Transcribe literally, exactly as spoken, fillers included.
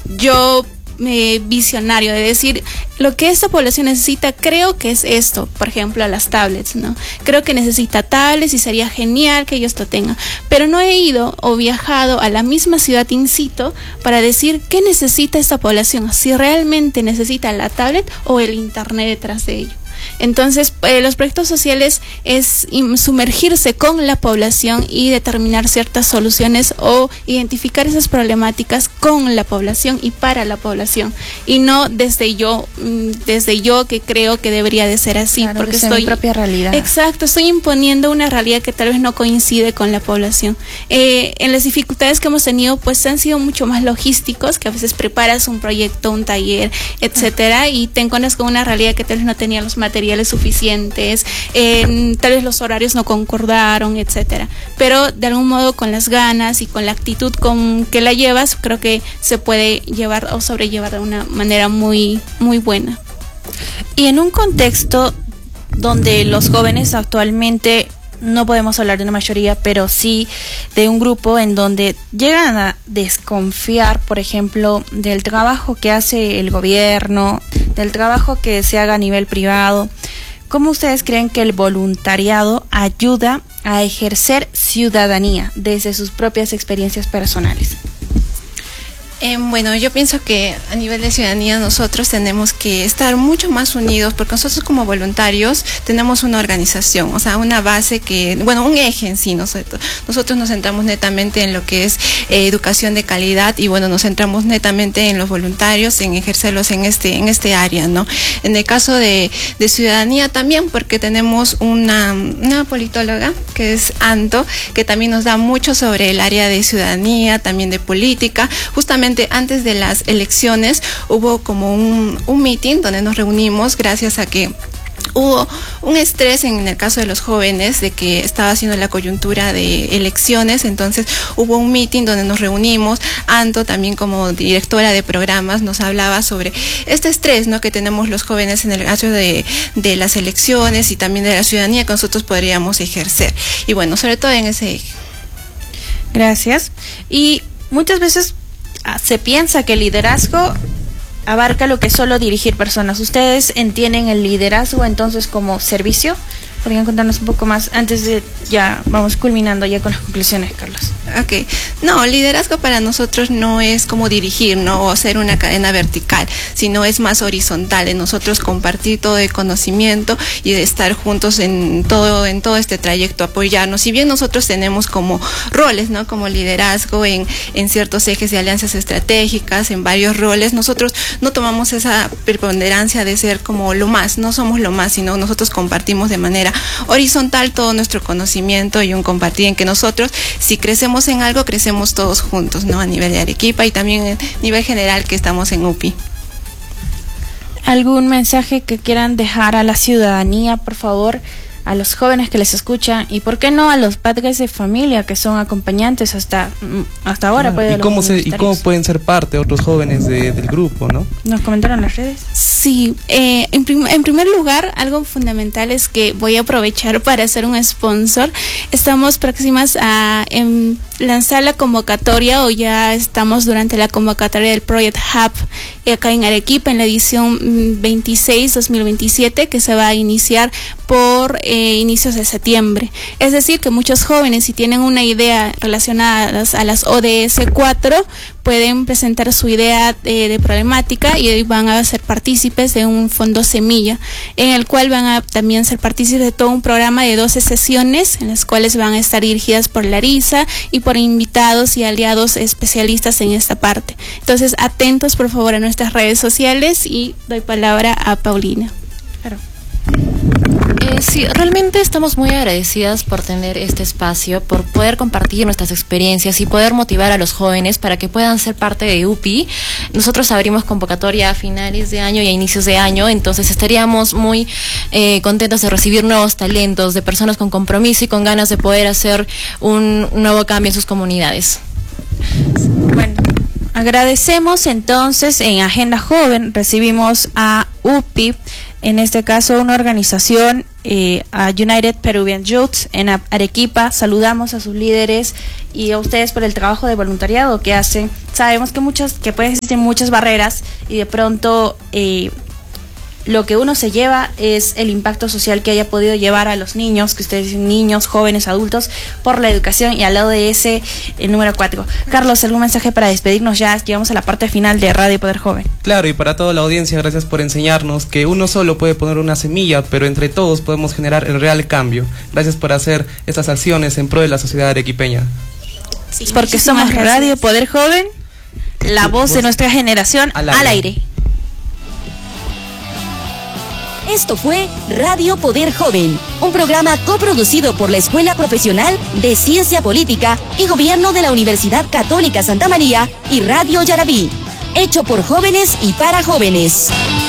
yo eh, visionario de decir lo que esta población necesita, creo que es esto, por ejemplo, las tablets, ¿no? Creo que necesita tablets y sería genial que ellos lo tengan, pero no he ido o viajado a la misma ciudad in situ para decir qué necesita esta población, si realmente necesita la tablet o el internet detrás de ello. Entonces, eh, los proyectos sociales es sumergirse con la población y determinar ciertas soluciones o identificar esas problemáticas con la población y para la población, y no desde yo, desde yo que creo que debería de ser así, claro, porque desde estoy mi propia realidad. Exacto, estoy imponiendo una realidad que tal vez no coincide con la población. Eh, en las dificultades que hemos tenido, pues han sido mucho más logísticos, que a veces preparas un proyecto, un taller, etcétera, y te encuentras con una realidad que tal vez no tenía los materiales suficientes, eh, tal vez los horarios no concordaron, etcétera. Pero de algún modo, con las ganas y con la actitud con que la llevas, creo que se puede llevar o sobrellevar de una manera muy, muy buena. Y en un contexto donde los jóvenes actualmente, no podemos hablar de una mayoría, pero sí de un grupo en donde llegan a desconfiar, por ejemplo, del trabajo que hace el gobierno, del trabajo que se haga a nivel privado. ¿Cómo ustedes creen que el voluntariado ayuda a ejercer ciudadanía desde sus propias experiencias personales? Eh, bueno, yo pienso que a nivel de ciudadanía nosotros tenemos que estar mucho más unidos, porque nosotros como voluntarios tenemos una organización, o sea, una base que, bueno, un eje en sí. Nosotros, nosotros nos centramos netamente en lo que es eh, educación de calidad, y bueno, nos centramos netamente en los voluntarios, en ejercerlos en este, en este área, ¿no? En el caso de, de ciudadanía también, porque tenemos una, una politóloga que es Anto, que también nos da mucho sobre el área de ciudadanía, también de política. Justamente antes de las elecciones hubo como un, un meeting donde nos reunimos, gracias a que hubo un estrés en el caso de los jóvenes de que estaba haciendo la coyuntura de elecciones. Entonces hubo un meeting donde nos reunimos. Anto, también como directora de programas, nos hablaba sobre este estrés, ¿no?, que tenemos los jóvenes en el caso de, de las elecciones y también de la ciudadanía que nosotros podríamos ejercer. Y bueno, sobre todo en ese eje. Gracias. Y muchas veces se piensa que el liderazgo abarca lo que es solo dirigir personas. ¿Ustedes entienden el liderazgo entonces como servicio? ¿Podrían contarnos un poco más antes de ya vamos culminando ya con las conclusiones, Carlos? Ok, no, liderazgo para nosotros no es como dirigir, ¿no?, o hacer una cadena vertical, sino es más horizontal, en nosotros compartir todo el conocimiento y de estar juntos en todo, en todo este trayecto, apoyarnos. Si bien nosotros tenemos como roles, ¿no?, como liderazgo en, en ciertos ejes de alianzas estratégicas, en varios roles, nosotros no tomamos esa preponderancia de ser como lo más, no somos lo más, sino nosotros compartimos de manera horizontal todo nuestro conocimiento y un compartir en que nosotros, si crecemos en algo, crecemos todos juntos, ¿no?, a nivel de Arequipa y también a nivel general que estamos en U P I. ¿Algún mensaje que quieran dejar a la ciudadanía, por favor, a los jóvenes que les escuchan y por qué no a los padres de familia que son acompañantes hasta hasta ahora? Claro. ¿Y cómo se, y cómo pueden ser parte otros jóvenes de, del grupo, ¿no? ¿Nos comentaron las redes? Sí, eh, en, prim en primer lugar, algo fundamental es que voy a aprovechar para hacer un sponsor. Estamos próximas a em, lanzar la convocatoria, o ya estamos durante la convocatoria del Project Hub acá en Arequipa, en la edición veintiséis dos mil veintisiete, que se va a iniciar por eh, inicios de septiembre. Es decir, que muchos jóvenes, si tienen una idea relacionada a las, a las O D S cuatro, pueden presentar su idea de, de problemática y van a ser partícipes de un fondo semilla, en el cual van a también ser partícipes de todo un programa de doce sesiones, en las cuales van a estar dirigidas por Larisa y por invitados y aliados especialistas en esta parte. Entonces, atentos por favor a nuestras redes sociales, y doy palabra a Paulina. Claro. Eh, sí, realmente estamos muy agradecidas por tener este espacio, por poder compartir nuestras experiencias y poder motivar a los jóvenes para que puedan ser parte de U P I. Nosotros abrimos convocatoria a finales de año y a inicios de año, entonces estaríamos muy eh, contentos de recibir nuevos talentos, de personas con compromiso y con ganas de poder hacer un nuevo cambio en sus comunidades. Bueno, agradecemos entonces. En Agenda Joven recibimos a U P I, en este caso una organización eh, a United Peruvian Youth en Arequipa. Saludamos a sus líderes y a ustedes por el trabajo de voluntariado que hacen. Sabemos que muchas, que pueden existir muchas barreras y de pronto eh, lo que uno se lleva es el impacto social que haya podido llevar a los niños, que ustedes dicen niños, jóvenes, adultos, por la educación, y al lado de ese, el número cuatro. Carlos, ¿algún mensaje para despedirnos? Ya llegamos a la parte final de Radio Poder Joven. Claro, y para toda la audiencia, gracias por enseñarnos que uno solo puede poner una semilla, pero entre todos podemos generar el real cambio. Gracias por hacer estas acciones en pro de la sociedad arequipeña. Sí, porque somos gracias. Radio Poder Joven, la voz, voz de nuestra generación al aire. Al aire. Esto fue Radio Poder Joven, un programa coproducido por la Escuela Profesional de Ciencia Política y Gobierno de la Universidad Católica Santa María y Radio Yarabí, hecho por jóvenes y para jóvenes.